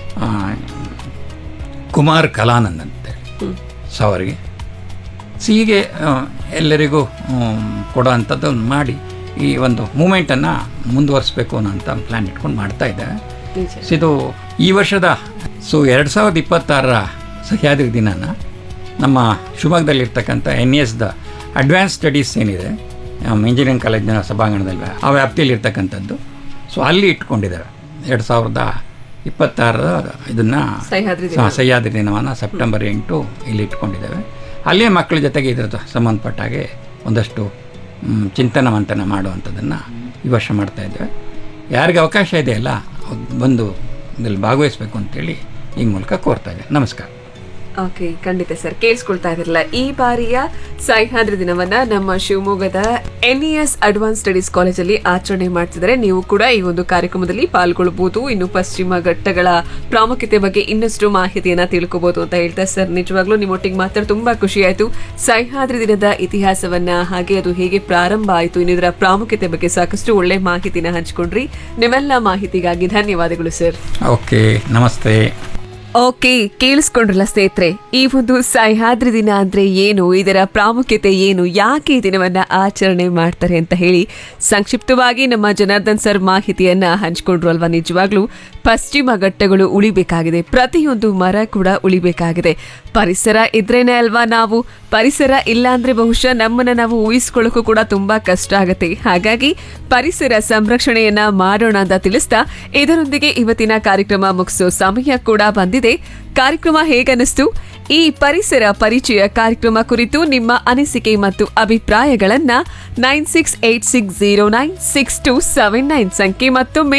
ಕುಮಾರ್ ಕಲಾನಂದ್ ಅಂತೇಳಿ ಸೊ ಅವರಿಗೆ ಹೀಗೆ ಎಲ್ಲರಿಗೂ ಕೊಡೋ ಅಂಥದ್ದು ಮಾಡಿ ಈ ಒಂದು ಮೂಮೆಂಟನ್ನು ಮುಂದುವರಿಸ್ಬೇಕು ಅನ್ನೋಂಥ ಪ್ಲ್ಯಾನ್ ಇಟ್ಕೊಂಡು ಮಾಡ್ತಾ ಇದ್ದೇವೆ. ಸೊ ಇದು ಈ ವರ್ಷದ 2026 ಸಹ್ಯಾದ್ರಿ ದಿನನ ನಮ್ಮ ಶಿವಮೊಗ್ಗದಲ್ಲಿರ್ತಕ್ಕಂಥ NESದ ಅಡ್ವಾನ್ಸ್ ಸ್ಟಡೀಸ್ ಏನಿದೆ ಇಂಜಿನಿಯರಿಂಗ್ ಕಾಲೇಜಿನ ಸಭಾಂಗಣದಲ್ಲಿ ಆ ವ್ಯಾಪ್ತಿಯಲ್ಲಿರ್ತಕ್ಕಂಥದ್ದು. ಸೊ ಅಲ್ಲಿ ಇಟ್ಕೊಂಡಿದ್ದೇವೆ 2026 ಇದನ್ನು ಸಹ್ಯಾದ್ರಿ ದಿನವನ್ನು ಸೆಪ್ಟೆಂಬರ್ 8 ಇಲ್ಲಿ ಇಟ್ಕೊಂಡಿದ್ದೇವೆ. ಅಲ್ಲೇ ಮಕ್ಕಳ ಜೊತೆಗೆ ಇದರ ಸಂಬಂಧಪಟ್ಟ ಹಾಗೆ ಒಂದಷ್ಟು ಚಿಂತನ ಮಂಥನ ಮಾಡುವಂಥದ್ದನ್ನು ಈ ವರ್ಷ ಮಾಡ್ತಾಯಿದ್ದೇವೆ. ಯಾರಿಗೆ ಅವಕಾಶ ಇದೆಯಲ್ಲ ಬಂದು ಇದರಲ್ಲಿ ಭಾಗವಹಿಸಬೇಕು ಅಂತೇಳಿ ಈ ಮೂಲಕ ಕೋರ್ತಾ ಇದ್ದೇವೆ. ನಮಸ್ಕಾರ. ಓಕೆ, ಖಂಡಿತ ಸರ್. ಕೇಳಿಸ್ಕೊಳ್ತಾ ಇದ್ರಲ್ಲ, ಈ ಬಾರಿಯ ಸಹ್ಯಾದ್ರಿ ದಿನವನ್ನ ನಮ್ಮ ಶಿವಮೊಗ್ಗದ NES ಅಡ್ವಾನ್ಸ್ ಸ್ಟಡೀಸ್ ಕಾಲೇಜಲ್ಲಿ ಆಚರಣೆ ಮಾಡ್ತಿದ್ದಾರೆ. ನೀವು ಕೂಡ ಈ ಒಂದು ಕಾರ್ಯಕ್ರಮದಲ್ಲಿ ಪಾಲ್ಗೊಳ್ಬಹುದು. ಇನ್ನು ಪಶ್ಚಿಮ ಘಟ್ಟಗಳ ಪ್ರಾಮುಖ್ಯತೆ ಬಗ್ಗೆ ಇನ್ನಷ್ಟು ಮಾಹಿತಿಯನ್ನ ತಿಳ್ಕೋಬಹುದು ಅಂತ ಹೇಳ್ತಾ ಸರ್, ನಿಜವಾಗ್ಲೂ ನಿಮ್ಮೊಟ್ಟಿಗೆ ಮಾತ್ರ ತುಂಬಾ ಖುಷಿ ಆಯ್ತು. ಸಹ್ಯಾದ್ರಿ ದಿನದ ಇತಿಹಾಸವನ್ನ, ಹಾಗೆ ಅದು ಹೇಗೆ ಪ್ರಾರಂಭ ಆಯಿತು, ಇನ್ನು ಇದರ ಪ್ರಾಮುಖ್ಯತೆ ಬಗ್ಗೆ ಸಾಕಷ್ಟು ಒಳ್ಳೆ ಮಾಹಿತಿನ ಹಂಚಿಕೊಂಡ್ರಿ. ನಿಮ್ಮೆಲ್ಲ ಮಾಹಿತಿಗಾಗಿ ಧನ್ಯವಾದಗಳು ಸರ್. ಓಕೆ, ನಮಸ್ತೆ. ಓಕೆ, ಕೇಳಿಸ್ಕೊಂಡ್ರಲ್ಲ ಸ್ನೇಹಿತರೆ, ಈ ಒಂದು ಸಹ್ಯಾದ್ರಿ ದಿನ ಅಂದ್ರೆ ಏನು, ಇದರ ಪ್ರಾಮುಖ್ಯತೆ ಏನು, ಯಾಕೆ ಈ ದಿನವನ್ನ ಆಚರಣೆ ಮಾಡ್ತಾರೆ ಅಂತ ಹೇಳಿ ಸಂಕ್ಷಿಪ್ತವಾಗಿ ನಮ್ಮ ಜನಾರ್ದನ್ ಸರ್ ಮಾಹಿತಿಯನ್ನ ಹಂಚಿಕೊಂಡ್ರು ಅಲ್ವಾ. ನಿಜವಾಗ್ಲೂ ಪಶ್ಚಿಮ ಘಟ್ಟಗಳು ಉಳಿಬೇಕಾಗಿದೆ, ಪ್ರತಿಯೊಂದು ಮರ ಕೂಡ ಉಳಿಬೇಕಾಗಿದೆ. ಪರಿಸರ ಇದ್ರೇನೆ ಅಲ್ವಾ ನಾವು, ಪರಿಸರ ಇಲ್ಲ ಅಂದ್ರೆ ಬಹುಶಃ ನಮ್ಮನ್ನ ನಾವು ಊಹಿಸ್ಕೊಳ್ಳೋಕ್ಕೂ ಕೂಡ ತುಂಬಾ ಕಷ್ಟ ಆಗುತ್ತೆ. ಹಾಗಾಗಿ ಪರಿಸರ ಸಂರಕ್ಷಣೆಯನ್ನ ಮಾಡೋಣ ಅಂತ ತಿಳಿಸ್ತಾ ಇದರೊಂದಿಗೆ ಇವತ್ತಿನ ಕಾರ್ಯಕ್ರಮ ಮುಗಿಸೋ ಸಮಯ ಕೂಡ ಬಂದಿದೆ. ಕಾರ್ಯಕ್ರಮ ಹೇಗನ್ನಿಸ್ತು? ಈ ಪರಿಸರ ಪರಿಚಯ ಕಾರ್ಯಕ್ರಮ ಕುರಿತು ನಿಮ್ಮ ಅನಿಸಿಕೆ ಮತ್ತು ಅಭಿಪ್ರಾಯಗಳನ್ನ 9686096279 ಸಂಖ್ಯೆ ಮತ್ತೊಮ್ಮೆ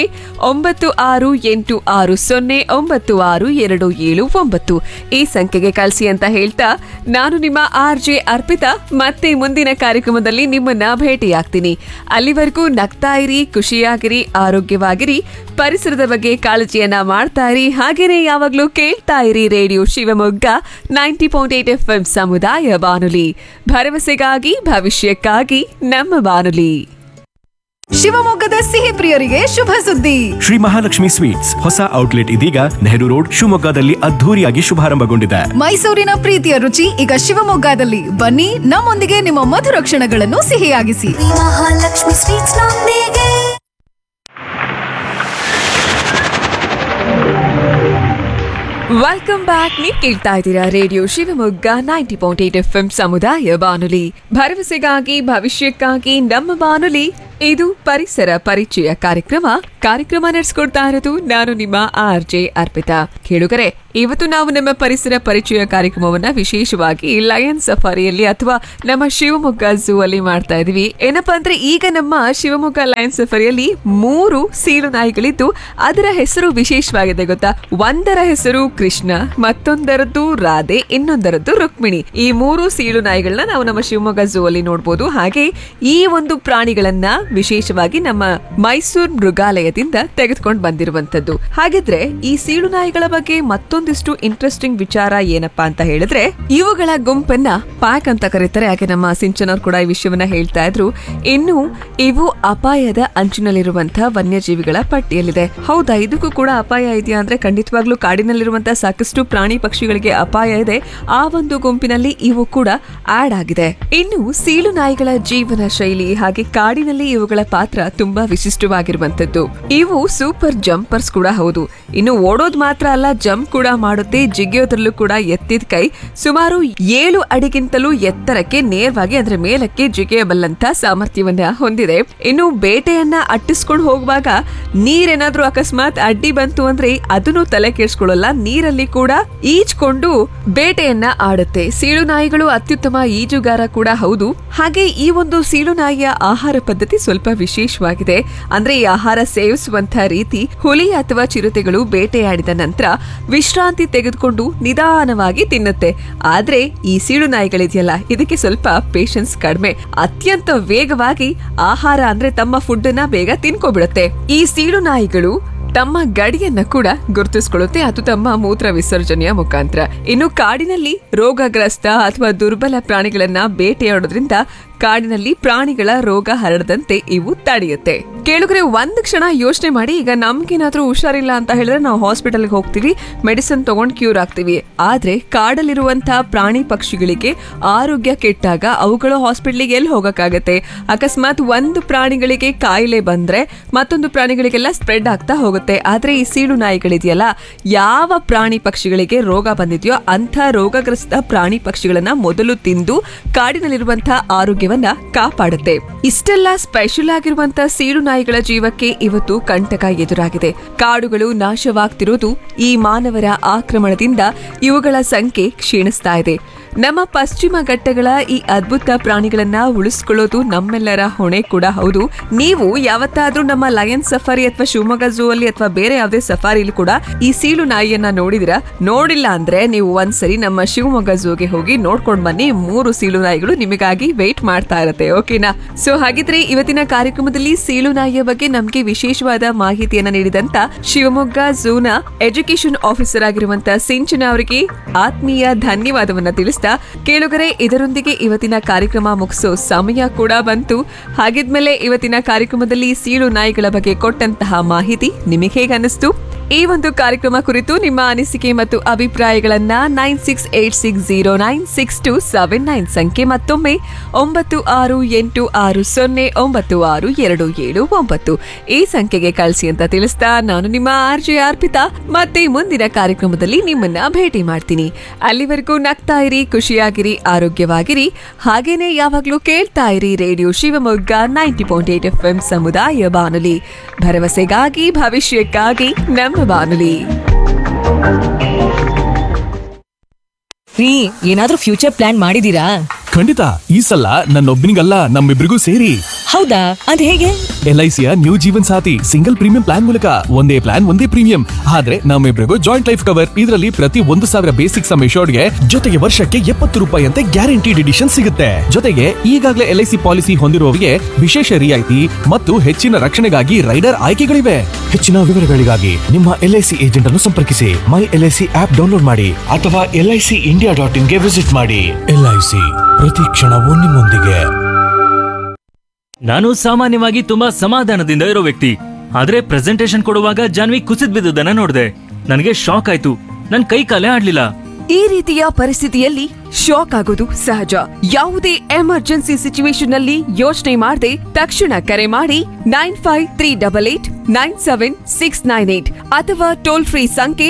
9686096279 ಈ ಸಂಖ್ಯೆಗೆ ಕಳಿಸಿ ಅಂತ ಹೇಳ್ತಾ ನಾನು ನಿಮ್ಮ RJ ಅರ್ಪಿತಾ ಮತ್ತೆ ಮುಂದಿನ ಕಾರ್ಯಕ್ರಮದಲ್ಲಿ ನಿಮ್ಮನ್ನ ಭೇಟಿಯಾಗ್ತೀನಿ. ಅಲ್ಲಿವರೆಗೂ ನಗ್ತಾ ಇರಿ, ಖುಷಿಯಾಗಿರಿ, ಆರೋಗ್ಯವಾಗಿರಿ, ಪರಿಸರದ ಬಗ್ಗೆ ಕಾಳಜಿಯನ್ನ ಮಾಡ್ತಾ ಇರಿ. ಹಾಗೇನೆ ಯಾವಾಗ್ಲೂ ಕೇಳ್ತಾ ಇರಿ ರೇಡಿಯೋ ಶಿವಮೊಗ್ಗ 90.8 FM ಸಮುದಾಯ ಬಾನುಲಿ, ಭರವಸೆಗಾಗಿ ಭವಿಷ್ಯಕ್ಕಾಗಿ ನಮ್ಮ ಬಾನುಲಿ. ಶಿವಮೊಗ್ಗದ ಸಿಹಿ ಪ್ರಿಯರಿಗೆ ಶುಭ ಸುದ್ದಿ. ಶ್ರೀ ಮಹಾಲಕ್ಷ್ಮಿ ಸ್ವೀಟ್ಸ್ ಹೊಸ ಔಟ್ಲೆಟ್ ಇದೀಗ ನೆಹರು ರೋಡ್ ಶಿವಮೊಗ್ಗದಲ್ಲಿ ಅದ್ಧೂರಿಯಾಗಿ ಶುಭಾರಂಭಗೊಂಡಿದೆ. ಮೈಸೂರಿನ ಪ್ರೀತಿಯ ರುಚಿ ಈಗ ಶಿವಮೊಗ್ಗದಲ್ಲಿ. ಬನ್ನಿ, ನಮ್ಮೊಂದಿಗೆ ನಿಮ್ಮ ಮಧುರ ಕ್ಷಣಗಳನ್ನು ಸಿಹಿಯಾಗಿಸಿ. ಮಹಾಲಕ್ಷ್ಮಿ ಸ್ವೀಟ್ಸ್ ನೊಂದಿಗೆ. Welcome back. ನೀವು ಕೇಳ್ತಾ ಇದ್ದೀರಾ ರೇಡಿಯೋ ಶಿವಮೊಗ್ಗ 90.8 FM ಸಮುದಾಯ ಬಾನುಲಿ, ಭರವಸೆಗಾಗಿ ಭವಿಷ್ಯಕ್ಕಾಗಿ ನಮ್ಮ ಬಾನುಲಿ. ಇದು ಪರಿಸರ ಪರಿಚಯ ಕಾರ್ಯಕ್ರಮ ನಡೆಸ್ಕೊಡ್ತಾ ಇರೋದು ನಾನು ನಿಮ್ಮ RJ ಅರ್ಪಿತಾ. ಕೇಳುಗರೆ, ಇವತ್ತು ನಾವು ನಮ್ಮ ಪರಿಸರ ಪರಿಚಯ ಕಾರ್ಯಕ್ರಮವನ್ನ ವಿಶೇಷವಾಗಿ ಲಯನ್ ಸಫಾರಿಯಲ್ಲಿ ಅಥವಾ ನಮ್ಮ ಶಿವಮೊಗ್ಗ ಝೂ ಅಲ್ಲಿ ಮಾಡ್ತಾ ಇದೀವಿ. ಏನಪ್ಪಾ ಅಂದ್ರೆ, ಈಗ ನಮ್ಮ ಶಿವಮೊಗ್ಗ ಲಯನ್ ಸಫಾರಿಯಲ್ಲಿ 3 ಸೀಳು ನಾಯಿಗಳಿದ್ದು ಅದರ ಹೆಸರು ವಿಶೇಷವಾಗಿದೆ ಗೊತ್ತಾ. ಒಂದರ ಹೆಸರು ಕೃಷ್ಣ, ಮತ್ತೊಂದರದ್ದು ರಾಧೆ, ಇನ್ನೊಂದರದ್ದು ರುಕ್ಮಿಣಿ. ಈ 3 ಸೀಳು ನಾಯಿಗಳನ್ನ ನಾವು ನಮ್ಮ ಶಿವಮೊಗ್ಗ ಝೂ ಅಲ್ಲಿ ನೋಡಬಹುದು. ಹಾಗೆ ಈ ಒಂದು ಪ್ರಾಣಿಗಳನ್ನ ವಿಶೇಷವಾಗಿ ನಮ್ಮ ಮೈಸೂರು ಮೃಗಾಲಯದಿಂದ ತೆಗೆದುಕೊಂಡು ಬಂದಿರುವಂತದ್ದು. ಹಾಗಿದ್ರೆ ಈ ಸೀಳು ನಾಯಿಗಳ ಬಗ್ಗೆ ಮತ್ತೊಂದಿಷ್ಟು ಇಂಟ್ರೆಸ್ಟಿಂಗ್ ವಿಚಾರ ಏನಪ್ಪಾ ಅಂತ ಹೇಳಿದ್ರೆ, ಇವುಗಳ ಗುಂಪನ್ನ ಪ್ಯಾಕ್ ಅಂತ ಕರೀತಾರೆ. ಹಾಗೆ ನಮ್ಮ ಸಿಂಚನವ್ರು ಕೂಡ ಈ ವಿಷಯವನ್ನ ಹೇಳ್ತಾ ಇದ್ರು. ಇನ್ನು ಇವು ಅಪಾಯದ ಅಂಚಿನಲ್ಲಿರುವಂತಹ ವನ್ಯಜೀವಿಗಳ ಪಟ್ಟಿಯಲ್ಲಿದೆ. ಹೌದಾ, ಇದಕ್ಕೂ ಕೂಡ ಅಪಾಯ ಇದೆಯಾ ಅಂದ್ರೆ ಖಂಡಿತವಾಗ್ಲೂ ಕಾಡಿನಲ್ಲಿರುವಂತಹ ಸಾಕಷ್ಟು ಪ್ರಾಣಿ ಪಕ್ಷಿಗಳಿಗೆ ಅಪಾಯ ಇದೆ. ಆ ಒಂದು ಗುಂಪಿನಲ್ಲಿ ಇವು ಕೂಡ ಆಡ್ ಆಗಿದೆ. ಇನ್ನು ಸೀಳು ನಾಯಿಗಳ ಜೀವನ ಶೈಲಿ ಹಾಗೆ ಕಾಡಿನಲ್ಲಿ ಇವುಗಳ ಪಾತ್ರ ತುಂಬಾ ವಿಶಿಷ್ಟವಾಗಿರುವಂತದ್ದು. ಇವು ಸೂಪರ್ ಜಂಪರ್ಸ್ ಕೂಡ ಹೌದು. ಇನ್ನು ಓಡೋದ್ ಮಾತ್ರ ಅಲ್ಲ, ಜಂಪ್ ಕೂಡ ಮಾಡುತ್ತೆ. ಜಿಗಿಯೋದ್ರಲ್ಲೂ ಕೂಡ ಎತ್ತಿದ ಕೈ ಸುಮಾರು 7 ಅಡಿಗಿಂತಲೂ ಎತ್ತರಕ್ಕೆ ನೇರವಾಗಿ ಅದರ ಮೇಲಕ್ಕೆ ಜಿಗಿಯಬಲ್ಲಂತ ಸಾಮರ್ಥ್ಯವನ್ನ ಹೊಂದಿದೆ. ಇನ್ನು ಬೇಟೆಯನ್ನ ಅಟ್ಟಿಸ್ಕೊಂಡು ಹೋಗುವಾಗ ನೀರೇನಾದ್ರೂ ಅಕಸ್ಮಾತ್ ಅಡ್ಡಿ ಬಂತು ಅಂದ್ರೆ ಅದನ್ನು ತಲೆ ಕೆಡಿಸ್ಕೊಳ್ಳಲ್ಲ, ನೀರಲ್ಲಿ ಕೂಡ ಈಜ್ಕೊಂಡು ಬೇಟೆಯನ್ನ ಆಡುತ್ತೆ. ಸೀಳು ನಾಯಿಗಳು ಅತ್ಯುತ್ತಮ ಈಜುಗಾರ ಕೂಡ ಹೌದು. ಹಾಗೆ ಈ ಒಂದು ಸೀಳು ನಾಯಿಯ ಆಹಾರ ಪದ್ಧತಿ ಸ್ವಲ್ಪ ವಿಶೇಷವಾಗಿದೆ. ಅಂದ್ರೆ ಈ ಆಹಾರ ಸೇವಿಸುವಂತಹ ರೀತಿ, ಹುಲಿ ಅಥವಾ ಚಿರತೆಗಳು ಬೇಟೆಯಾಡಿದ ನಂತರ ವಿಶ್ರಾಂತಿ ವಿಶ್ರಾಂತಿ ತೆಗೆದುಕೊಂಡು ನಿಧಾನವಾಗಿ ತಿನ್ನುತ್ತೆ. ಆದ್ರೆ ಈ ಸೀಳು ನಾಯಿಗಳಿದೆಯಲ್ಲ, ಇದಕ್ಕೆ ಸ್ವಲ್ಪ ಪೇಶನ್ಸ್ ಕಡಿಮೆ. ಅತ್ಯಂತ ವೇಗವಾಗಿ ಆಹಾರ ಅಂದ್ರೆ ತಮ್ಮ ಫುಡ್ ಅನ್ನ ಬೇಗ ತಿನ್ಕೋಬಿಡುತ್ತೆ. ಈ ಸೀಳು ನಾಯಿಗಳು ತಮ್ಮ ಗಡಿಯನ್ನ ಕೂಡ ಗುರುತಿಸ್ಕೊಳ್ಳುತ್ತೆ, ಅದು ತಮ್ಮ ಮೂತ್ರ ವಿಸರ್ಜನೆಯ ಮುಖಾಂತರ. ಇನ್ನು ಕಾಡಿನಲ್ಲಿ ರೋಗಗ್ರಸ್ತ ಅಥವಾ ದುರ್ಬಲ ಪ್ರಾಣಿಗಳನ್ನ ಬೇಟೆಯಾಡೋದ್ರಿಂದ ಕಾಡಿನಲ್ಲಿ ಪ್ರಾಣಿಗಳ ರೋಗ ಹರಡದಂತೆ ಇವು ತಡೆಯುತ್ತೆ. ಕೇಳುಗರೆ, ಒಂದ್ ಕ್ಷಣ ಯೋಚನೆ ಮಾಡಿ, ಈಗ ನಮ್ಗೇನಾದ್ರೂ ಹುಷಾರಿಲ್ಲ ಅಂತ ಹೇಳಿದ್ರೆ ನಾವು ಹಾಸ್ಪಿಟಲ್ಗೆ ಹೋಗ್ತೀವಿ, ಮೆಡಿಸಿನ್ ತಗೊಂಡ್ ಕ್ಯೂರ್ ಆಗ್ತೀವಿ. ಆದ್ರೆ ಕಾಡಲ್ಲಿರುವಂತಹ ಪ್ರಾಣಿ ಪಕ್ಷಿಗಳಿಗೆ ಆರೋಗ್ಯ ಕೆಟ್ಟಾಗ ಅವುಗಳು ಹಾಸ್ಪಿಟಲ್ಗೆ ಎಲ್ಲಿ ಹೋಗಕ್ಕಾಗತ್ತೆ? ಅಕಸ್ಮಾತ್ ಒಂದು ಪ್ರಾಣಿಗಳಿಗೆ ಕಾಯಿಲೆ ಬಂದ್ರೆ ಮತ್ತೊಂದು ಪ್ರಾಣಿಗಳಿಗೆಲ್ಲ ಸ್ಪ್ರೆಡ್ ಆಗ್ತಾ ಹೋಗುತ್ತೆ. ಆದ್ರೆ ಈ ಸೀಳು ನಾಯಿಗಳಿದೆಯಲ್ಲ, ಯಾವ ಪ್ರಾಣಿ ಪಕ್ಷಿಗಳಿಗೆ ರೋಗ ಬಂದಿದೆಯೋ ಅಂತ ರೋಗಗ್ರಸ್ತ ಪ್ರಾಣಿ ಪಕ್ಷಿಗಳನ್ನ ಮೊದಲು ತಿಂದು ಕಾಡಿನಲ್ಲಿರುವಂತಹ ಆರೋಗ್ಯವನ್ನ ಕಾಪಾಡುತ್ತೆ. ಇಷ್ಟೆಲ್ಲ ಸ್ಪೆಷಲ್ ಆಗಿರುವಂತಹ ಸೀಳು ನಾಯಿಗಳ ಜೀವಕ್ಕೆ ಇವತ್ತು ಕಂಟಕ ಎದುರಾಗಿದೆ. ಕಾಡುಗಳು ನಾಶವಾಗ್ತಿರೋದು ಈ ಮಾನವರ ಆಕ್ರಮಣದಿಂದ. ಇವುಗಳ ಸಂಖ್ಯೆ ಕ್ಷೀಣಿಸ್ತಾ ಇದೆ. ನಮ್ಮ ಪಶ್ಚಿಮ ಘಟ್ಟಗಳ ಈ ಅದ್ಭುತ ಪ್ರಾಣಿಗಳನ್ನ ಉಳಿಸ್ಕೊಳ್ಳೋದು ನಮ್ಮೆಲ್ಲರ ಹೊಣೆ ಕೂಡ ಹೌದು. ನೀವು ಯಾವತ್ತಾದ್ರೂ ನಮ್ಮ ಲಯನ್ ಸಫಾರಿ ಅಥವಾ ಶಿವಮೊಗ್ಗ ಝೂ ಅಲ್ಲಿ ಅಥವಾ ಬೇರೆ ಯಾವುದೇ ಸಫಾರಿಲಿ ಕೂಡ ಈ ಸೀಳು ನಾಯಿಯನ್ನ ನೋಡಿದಿರಾ? ನೋಡಿಲ್ಲ ಅಂದ್ರೆ ನೀವು ಒಂದ್ಸರಿ ನಮ್ಮ ಶಿವಮೊಗ್ಗ ಝೂಗೆ ಹೋಗಿ ನೋಡ್ಕೊಂಡ್ ಬನ್ನಿ. 3 ಸೀಳು ನಾಯಿಗಳು ನಿಮಗಾಗಿ ವೇಟ್ ಮಾಡ್ತಾ ಇರತ್ತೆ. ಓಕೆನಾ? ಸೊ ಹಾಗಿದ್ರೆ ಇವತ್ತಿನ ಕಾರ್ಯಕ್ರಮದಲ್ಲಿ ಸೀಳು ನಾಯಿಯ ಬಗ್ಗೆ ನಮ್ಗೆ ವಿಶೇಷವಾದ ಮಾಹಿತಿಯನ್ನ ನೀಡಿದಂತ ಶಿವಮೊಗ್ಗ ಝೂನ ಎಜುಕೇಶನ್ ಆಫೀಸರ್ ಆಗಿರುವಂತಹ ಸಿಂಚನ ಅವರಿಗೆ ಆತ್ಮೀಯ ಧನ್ಯವಾದವನ್ನ ತಿಳಿಸ್ತಾ, ಕೇಳುಗರೆ, ಇದರೊಂದಿಗೆ ಇವತ್ತಿನ ಕಾರ್ಯಕ್ರಮ ಮುಗಿಸೋ ಸಮಯ ಕೂಡ ಬಂತು. ಹಾಗಿದ್ಮೇಲೆ ಇವತ್ತಿನ ಕಾರ್ಯಕ್ರಮದಲ್ಲಿ ಸೀಳು ನಾಯಿಗಳ ಬಗ್ಗೆ ಕೊಟ್ಟಂತಹ ಮಾಹಿತಿ ನಿಮಗೆ ಹೇಗನ್ನಿಸ್ತು? ಈ ಒಂದು ಕಾರ್ಯಕ್ರಮ ಕುರಿತು ನಿಮ್ಮ ಅನಿಸಿಕೆ ಮತ್ತು ಅಭಿಪ್ರಾಯಗಳನ್ನ 9686096279 ಸಂಖ್ಯೆ, ಮತ್ತೊಮ್ಮೆ 9686096279 ಈ ಸಂಖ್ಯೆಗೆ ಕಳಿಸಿ ಅಂತ ತಿಳಿಸ್ತಾ, ನಾನು ನಿಮ್ಮ RJ ಅರ್ಪಿತಾ ಮತ್ತೆ ಮುಂದಿನ ಕಾರ್ಯಕ್ರಮದಲ್ಲಿ ನಿಮ್ಮನ್ನ ಭೇಟಿ ಮಾಡ್ತೀನಿ. ಅಲ್ಲಿವರೆಗೂ ನಗ್ತಾ ಇರಿ, ಖುಷಿಯಾಗಿರಿ, ಆರೋಗ್ಯವಾಗಿರಿ. ಹಾಗೇನೆ ಯಾವಾಗ್ಲೂ ಕೇಳ್ತಾ ಇರಿ ರೇಡಿಯೋ ಶಿವಮೊಗ್ಗ 90.8 FM ಸಮುದಾಯ ಬಾನುಲಿ, ಭರವಸೆಗಾಗಿ ಭವಿಷ್ಯಕ್ಕಾಗಿ ನಮ್ಮ ಬಾನುಲಿ. ರೀ, ಏನಾದ್ರೂ ಫ್ಯೂಚರ್ ಪ್ಲಾನ್ ಮಾಡಿದೀರಾ? ಖಂಡಿತ. ಈ ಸಲ ನನ್ನೊಬ್ಬನಿಗಲ್ಲ, ನಮ್ಮಿಬ್ರಿಗೂ ಸೇರಿ. ಹೌದಾ? ಅದ್ ಹೇಗೆ? LICಯ ನ್ಯೂ ಜೀವನ್ ಸಾಥಿ ಸಿಂಗಲ್ ಪ್ರೀಮಿಯಂ ಪ್ಲಾನ್ ಮೂಲಕ ಒಂದೇ ಪ್ಲಾನ್ ಒಂದೇ ಪ್ರೀಮಿಯಂ. ಆದ್ರೆ ನಮ್ಮಿಬ್ರಿಗೂ ಜಾಯಿಂಟ್ ಲೈಫ್ ಕವರ್. ಇದರಲ್ಲಿ ಪ್ರತಿ 1,000 ಬೇಸಿಕ್ ಸಮ್ ಗೆ ಜೊತೆಗೆ ವರ್ಷಕ್ಕೆ 70 ರೂಪಾಯಿ ಅಂತ ಗ್ಯಾರಂಟಿಡ್ ಎಡಿಷನ್ ಸಿಗುತ್ತೆ. ಜೊತೆಗೆ ಈಗಾಗಲೇ LIC ಪಾಲಿಸಿ ಹೊಂದಿರುವವರಿಗೆ ವಿಶೇಷ ರಿಯಾಯಿತಿ ಮತ್ತು ಹೆಚ್ಚಿನ ರಕ್ಷಣೆಗಾಗಿ ರೈಡರ್ ಆಯ್ಕೆಗಳಿವೆ. ಹೆಚ್ಚಿನ ವಿವರಗಳಿಗಾಗಿ ನಿಮ್ಮ LIC ಏಜೆಂಟ್ ಅನ್ನು ಸಂಪರ್ಕಿಸಿ. ಮೈ LIC ಆಪ್ ಡೌನ್ಲೋಡ್ ಮಾಡಿ ಅಥವಾ LICindia.in ಗೆ ವಿಸಿಟ್ ಮಾಡಿ. LIC, ಪ್ರತಿ ಕ್ಷಣವೂ ನಿಮ್ಮೊಂದಿಗೆ. ನಾನು ಸಾಮಾನ್ಯವಾಗಿ ತುಂಬಾ ಸಮಾಧಾನದಿಂದ ಇರೋ ವ್ಯಕ್ತಿ. ಆದ್ರೆ ಪ್ರೆಸೆಂಟೇಶನ್ ಕೊಡುವಾಗ ಜಾನ್ವಿ ಕುಸಿದ್ ಬಿದ್ದುದನ್ನ ನೋಡಿದೆ. ನನಗೆ ಶಾಕ್ ಆಯ್ತು. ನನ್ ಕೈ ಕಾಲೇ ಆಡ್ಲಿಲ್ಲ. ಈ ರೀತಿಯ ಪರಿಸ್ಥಿತಿಯಲ್ಲಿ ಶಾಕ್ ಆಗೋದು ಸಹಜ. ಯಾವುದೇ ಎಮರ್ಜೆನ್ಸಿ ಸಿಚುವೇಶನ್ ನಲ್ಲಿ ಯೋಚನೆ ಮಾಡದೆ ತಕ್ಷಣ ಕರೆ ಮಾಡಿ 9538897698 ಅಥವಾ ಟೋಲ್ ಫ್ರೀ ಸಂಖ್ಯೆ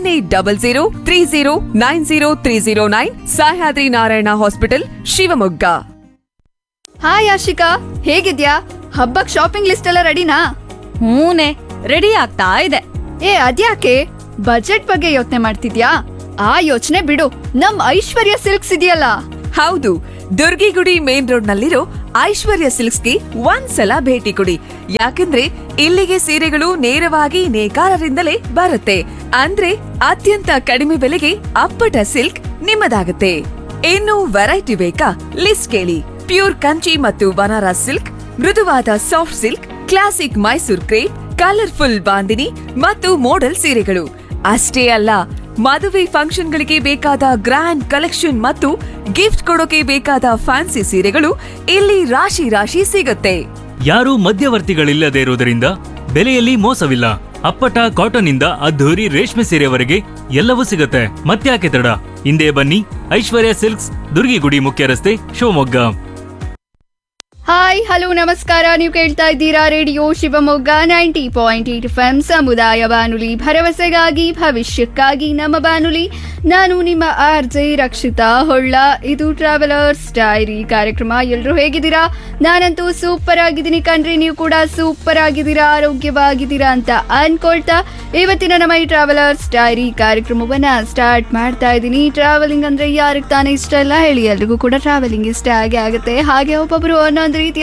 180030900309 ಸಹ್ಯಾದ್ರಿ ನಾರಾಯಣ ಹಾಸ್ಪಿಟಲ್, ಶಿವಮೊಗ್ಗ. ಹಾಯ್ ಆಶಿಕಾ, ಹೇಗಿದ್ಯಾ? ಹಬ್ಬಕ್ ಶಾಪಿಂಗ್ ಲಿಸ್ಟ್ ಎಲ್ಲ ರೆಡಿನಾ? ಹೂನೆ, ರೆಡಿ ಆಗ್ತಾ ಇದೆ. ಅದ್ಯಾಕೆ ಬಜೆಟ್ ಬಗ್ಗೆ ಯೋಚನೆ ಮಾಡ್ತಿದ್ಯಾ? ಆ ಯೋಚನೆ ಬಿಡು, ನಮ್ ಐಶ್ವರ್ಯ ಸಿಲ್ಕ್ಸ್ ಇದೆಯಲ್ಲ. ಹೌದು, ದುರ್ಗಿಗುಡಿ ಮೇನ್ ರೋಡ್ ನಲ್ಲಿರೋ ಐಶ್ವರ್ಯ ಸಿಲ್ಕ್ಸ್ಗೆ ಒಂದ್ಸಲ ಭೇಟಿ ಕೊಡಿ. ಯಾಕಂದ್ರೆ ಇಲ್ಲಿಗೆ ಸೀರೆಗಳು ನೇರವಾಗಿ ನೇಕಾರರಿಂದಲೇ ಬರುತ್ತೆ. ಅಂದ್ರೆ ಅತ್ಯಂತ ಕಡಿಮೆ ಬೆಲೆಗೆ ಅಪ್ಪಟ ಸಿಲ್ಕ್ ನಿಮ್ಮದಾಗುತ್ತೆ. ಇನ್ನು ವೆರೈಟಿ ಬೇಕಾ? ಲಿಸ್ಟ್ ಕೇಳಿ. ಪ್ಯೂರ್ ಕಂಚಿ ಮತ್ತು ಬನಾರಸ್ ಸಿಲ್ಕ್, ಮೃದುವಾದ soft silk, classic Mysore crepe, colourful bandhani ಮತ್ತು ಮೋಡಲ್ ಸೀರೆಗಳು. ಅಷ್ಟೇ ಅಲ್ಲ, ಮದುವೆ ಫಂಕ್ಷನ್ಗಳಿಗೆ ಬೇಕಾದ ಗ್ರ್ಯಾಂಡ್ ಕಲೆಕ್ಷನ್ ಮತ್ತು ಗಿಫ್ಟ್ ಕೊಡೋಕೆ ಬೇಕಾದ ಫ್ಯಾನ್ಸಿ ಸೀರೆಗಳು ಇಲ್ಲಿ ರಾಶಿ ರಾಶಿ ಸಿಗುತ್ತೆ. ಯಾರು ಮಧ್ಯವರ್ತಿಗಳಿಲ್ಲದೆ ಇರುವುದರಿಂದ ಬೆಲೆಯಲ್ಲಿ ಮೋಸವಿಲ್ಲ. ಅಪ್ಪಟ ಕಾಟನ್ ಇಂದ ಅದ್ಧೂರಿ ರೇಷ್ಮೆ ಸೀರೆವರೆಗೆ ಎಲ್ಲವೂ ಸಿಗುತ್ತೆ. ಮತ್ತ್ಯಾಕೆ ತಡ? ಹಿಂದೆ ಬನ್ನಿ, ಐಶ್ವರ್ಯ ಸಿಲ್ಕ್ಸ್, ದುರ್ಗಿಗುಡಿ ಮುಖ್ಯ ರಸ್ತೆ, ಶಿವಮೊಗ್ಗ. ಹಾಯ್, ಹಲೋ, ನಮಸ್ಕಾರ. ನೀವು ಕೇಳ್ತಾ ಇದ್ದೀರಾ ರೇಡಿಯೋ ಶಿವಮೊಗ್ಗ 90.8 FM ಸಮುದಾಯ ಬಾನುಲಿ, ಭರವಸೆಗಾಗಿ ಭವಿಷ್ಯಕ್ಕಾಗಿ ನಮ್ಮ ಬಾನುಲಿ. ನಾನು ನಿಮ್ಮ RJ ರಕ್ಷಿತಾ ಹೊಳ್ಳ. ಇದು ಟ್ರಾವೆಲರ್ಸ್ ಡೈರಿ ಕಾರ್ಯಕ್ರಮ. ಎಲ್ಲರೂ ಹೇಗಿದ್ದೀರಾ? ನಾನಂತೂ ಸೂಪರ್ ಆಗಿದ್ದೀನಿ ಕಣ್ರಿ. ನೀವು ಕೂಡ ಸೂಪರ್ ಆಗಿದ್ದೀರಾ, ಆರೋಗ್ಯವಾಗಿದ್ದೀರಾ ಅಂತ ಅನ್ಕೊಳ್ತಾ ಇವತ್ತಿನ ನಮ್ಮ ಈ ಟ್ರಾವೆಲರ್ಸ್ ಡೈರಿ ಕಾರ್ಯಕ್ರಮವನ್ನ ಸ್ಟಾರ್ಟ್ ಮಾಡ್ತಾ ಇದ್ದೀನಿ. ಟ್ರಾವೆಲಿಂಗ್ ಅಂದ್ರೆ ಯಾರಿಗೆ ತಾನೇ ಇಷ್ಟ ಇಲ್ಲ ಹೇಳಿ? ಎಲ್ರಿಗೂ ಕೂಡ ಟ್ರಾವೆಲಿಂಗ್ ಇಷ್ಟ ಆಗೇ ಆಗುತ್ತೆ. ಹಾಗೆ ಒಬ್ಬೊಬ್ರು ಒಂದೊಂದು ರೀತಿಯ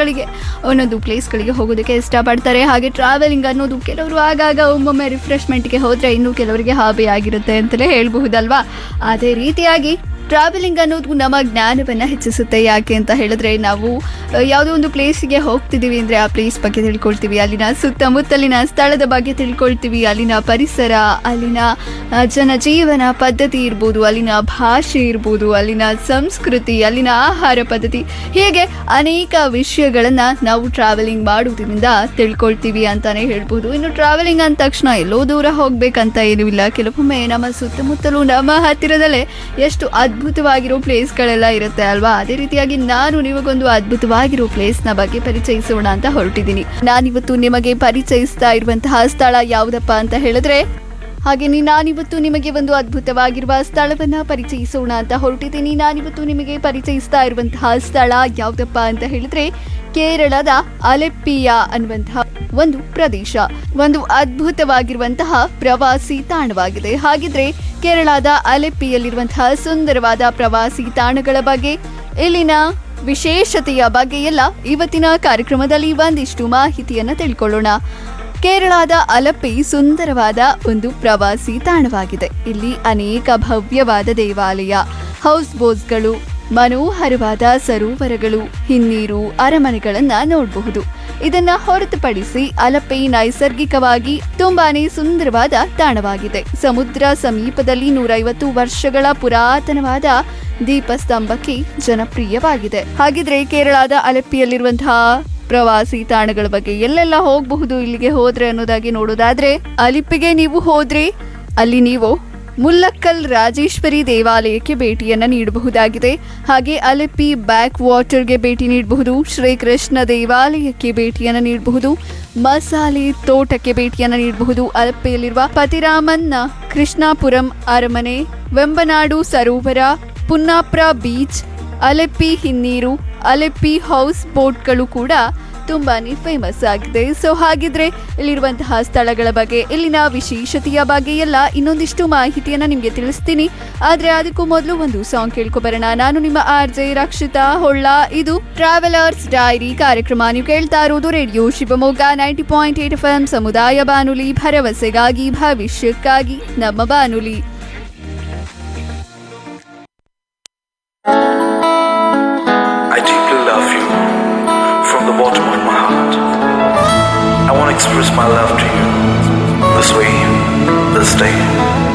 ಒಂದೊಂದು ಪ್ಲೇಸ್ಗಳಿಗೆ ಹೋಗೋದಕ್ಕೆ ಇಷ್ಟಪಡ್ತಾರೆ. ಹಾಗೆ ಟ್ರಾವೆಲಿಂಗ್ ಅನ್ನೋದು ಕೆಲವರು ಆಗಾಗ ಒಮ್ಮೊಮ್ಮೆ ರಿಫ್ರೆಶ್ಮೆಂಟ್ಗೆ ಹೋದರೆ ಇನ್ನು ಕೆಲವರಿಗೆ ಹಾಬಿ ಆಗಿರುತ್ತೆ ಅಂತಲೇ ಹೇಳ್ಬಹುದಲ್ವಾ. ಅದೇ ರೀತಿಯಾಗಿ ಟ್ರಾವೆಲಿಂಗ್ ಅನ್ನೋದು ನಮ್ಮ ಜ್ಞಾನವನ್ನು ಹೆಚ್ಚಿಸುತ್ತೆ. ಯಾಕೆ ಅಂತ ಹೇಳಿದ್ರೆ ನಾವು ಯಾವುದೋ ಒಂದು ಪ್ಲೇಸಿಗೆ ಹೋಗ್ತಿದ್ದೀವಿ ಅಂದರೆ ಆ ಪ್ಲೇಸ್ ಬಗ್ಗೆ ತಿಳ್ಕೊಳ್ತೀವಿ, ಅಲ್ಲಿನ ಸುತ್ತಮುತ್ತಲಿನ ಸ್ಥಳದ ಬಗ್ಗೆ ತಿಳ್ಕೊಳ್ತೀವಿ, ಅಲ್ಲಿನ ಪರಿಸರ, ಅಲ್ಲಿನ ಜನಜೀವನ ಪದ್ಧತಿ ಇರ್ಬೋದು, ಅಲ್ಲಿನ ಭಾಷೆ ಇರ್ಬೋದು, ಅಲ್ಲಿನ ಸಂಸ್ಕೃತಿ, ಅಲ್ಲಿನ ಆಹಾರ ಪದ್ಧತಿ, ಹೀಗೆ ಅನೇಕ ವಿಷಯಗಳನ್ನು ನಾವು ಟ್ರಾವೆಲಿಂಗ್ ಮಾಡೋದ್ರಿಂದ ತಿಳ್ಕೊಳ್ತೀವಿ ಅಂತಲೇ ಹೇಳ್ಬೋದು. ಇನ್ನು ಟ್ರಾವೆಲಿಂಗ್ ಅಂದ ತಕ್ಷಣ ಎಲ್ಲೋ ದೂರ ಹೋಗ್ಬೇಕಂತ ಏನೂ ಇಲ್ಲ. ಕೆಲವೊಮ್ಮೆ ನಮ್ಮ ಸುತ್ತಮುತ್ತಲೂ ನಮ್ಮ ಹತ್ತಿರದಲ್ಲೇ ಎಷ್ಟು ಅದ್ಭುತವಾಗಿರೋ ಪ್ಲೇಸ್ಗಳೆಲ್ಲ ಇರುತ್ತೆ ಅಲ್ವಾ. ಅದೇ ರೀತಿಯಾಗಿ ನಾನು ನಿಮಗೊಂದು ಅದ್ಭುತವಾಗಿರೋ ಪ್ಲೇಸ್ನ ಬಗ್ಗೆ ಪರಿಚಯಿಸೋಣ ಅಂತ ಹೊರಟಿದ್ದೀನಿ. ನಾನಿವತ್ತು ನಿಮಗೆ ಪರಿಚಯಿಸ್ತಾ ಇರುವಂತಹ ಸ್ಥಳ ಯಾವುದಪ್ಪ ಅಂತ ಹೇಳಿದ್ರೆ, ಹಾಗೆಯೇ ನಾನಿವತ್ತು ನಿಮಗೆ ಒಂದು ಅದ್ಭುತವಾಗಿರುವ ಸ್ಥಳವನ್ನ ಪರಿಚಯಿಸೋಣ ಅಂತ ಹೊರಟಿದ್ದೀನಿ. ನಾನಿವತ್ತು ನಿಮಗೆ ಪರಿಚಯಿಸ್ತಾ ಇರುವಂತಹ ಸ್ಥಳ ಯಾವುದಪ್ಪ ಅಂತ ಹೇಳಿದ್ರೆ ಕೇರಳದ ಅಲೆಪ್ಪಿಯ ಅನ್ನುವಂತಹ ಒಂದು ಪ್ರದೇಶ, ಒಂದು ಅದ್ಭುತವಾಗಿರುವಂತಹ ಪ್ರವಾಸಿ ತಾಣವಾಗಿದೆ. ಹಾಗಿದ್ರೆ ಕೇರಳದ ಅಲೆಪ್ಪಿಯಲ್ಲಿರುವಂತಹ ಸುಂದರವಾದ ಪ್ರವಾಸಿ ತಾಣಗಳ ಬಗ್ಗೆ, ಇಲ್ಲಿನ ವಿಶೇಷತೆಯ ಬಗ್ಗೆ ಎಲ್ಲ ಇವತ್ತಿನ ಕಾರ್ಯಕ್ರಮದಲ್ಲಿ ಒಂದಿಷ್ಟು ಮಾಹಿತಿಯನ್ನ ತಿಳ್ಕೊಳ್ಳೋಣ. ಕೇರಳದ ಅಲೆಪ್ಪಿ ಸುಂದರವಾದ ಒಂದು ಪ್ರವಾಸಿ ತಾಣವಾಗಿದೆ. ಇಲ್ಲಿ ಅನೇಕ ಭವ್ಯವಾದ ದೇವಾಲಯ, ಹೌಸ್ ಬೋಟ್ಸ್ಗಳು, ಮನೋಹರವಾದ ಸರೋವರಗಳು, ಹಿನ್ನೀರು, ಅರಮನೆಗಳನ್ನ ನೋಡಬಹುದು. ಇದನ್ನ ಹೊರತುಪಡಿಸಿ ಅಲೆಪ್ಪಿ ನೈಸರ್ಗಿಕವಾಗಿ ತುಂಬಾನೇ ಸುಂದರವಾದ ತಾಣವಾಗಿದೆ. ಸಮುದ್ರ ಸಮೀಪದಲ್ಲಿ 150 ವರ್ಷಗಳ ಪುರಾತನವಾದ ದೀಪಸ್ತಂಭಕ್ಕೆ ಜನಪ್ರಿಯವಾಗಿದೆ. ಹಾಗಿದ್ರೆ ಕೇರಳದ ಅಲೆಪ್ಪಿಯಲ್ಲಿರುವಂತಹ ಪ್ರವಾಸಿ ತಾಣಗಳ ಬಗ್ಗೆ ಎಲ್ಲೆಲ್ಲ ಹೋಗಬಹುದು ಇಲ್ಲಿಗೆ ಹೋದ್ರೆ ಅನ್ನೋದಾಗಿ ನೋಡೋದಾದ್ರೆ, ಅಲಿಪ್ಪಿಗೆ ನೀವು ಹೋದ್ರೆ ಅಲ್ಲಿ ನೀವು ಮುಲ್ಲಕ್ಕಲ್ ರಾಜೇಶ್ವರಿ ದೇವಾಲಯಕ್ಕೆ ಭೇಟಿಯನ್ನ ನೀಡಬಹುದಾಗಿದೆ. ಹಾಗೆ ಅಲೆಪ್ಪಿ ಬ್ಯಾಕ್ ವಾಟರ್ಗೆ ಭೇಟಿ ನೀಡಬಹುದು, ಶ್ರೀಕೃಷ್ಣ ದೇವಾಲಯಕ್ಕೆ ಭೇಟಿಯನ್ನ ನೀಡಬಹುದು, ಮಸಾಲೆ ತೋಟಕ್ಕೆ ಭೇಟಿಯನ್ನ ನೀಡಬಹುದು, ಅಲೆಪ್ಪಿಯಲ್ಲಿರುವ ಪತಿರಾಮನ್ನ ಕೃಷ್ಣಾಪುರಂ ಅರಮನೆ, ವೆಂಬನಾಡು ಸರೋವರ, ಪುನ್ನಾಪ್ರ ಬೀಚ್, ಅಲೆಪ್ಪಿ ಹಿನ್ನೀರು, ಅಲೆಪ್ಪಿ ಹೌಸ್ ಬೋಟ್ಗಳು ಕೂಡ ತುಂಬಾನೇ ಫೇಮಸ್ ಆಗಿದೆ. ಸೊ ಹಾಗಿದ್ರೆ ಇಲ್ಲಿರುವಂತಹ ಸ್ಥಳಗಳ ಬಗ್ಗೆ, ಇಲ್ಲಿನ ವಿಶೇಷತೆಯ ಬಗ್ಗೆ ಎಲ್ಲ ಇನ್ನೊಂದಿಷ್ಟು ಮಾಹಿತಿಯನ್ನ ನಿಮ್ಗೆ ತಿಳಿಸ್ತೀನಿ. ಆದ್ರೆ ಅದಕ್ಕೂ ಮೊದಲು ಒಂದು ಸಾಂಗ್ ಕೇಳ್ಕೊಬರೋಣ. ನಾನು ನಿಮ್ಮ RJ ರಕ್ಷಿತಾ ಹೊಳ್ಳ. ಇದು ಟ್ರಾವೆಲರ್ಸ್ ಡೈರಿ ಕಾರ್ಯಕ್ರಮ. ನೀವು ಕೇಳ್ತಾ ಇರೋದು ರೇಡಿಯೋ ಶಿವಮೊಗ್ಗ 90.8 FM ಸಮುದಾಯ ಬಾನುಲಿ, ಭರವಸೆಗಾಗಿ ಭವಿಷ್ಯಕ್ಕಾಗಿ ನಮ್ಮ ಬಾನುಲಿ. I deeply love you from the bottom of my heart. I want to express my love to you this way, this day.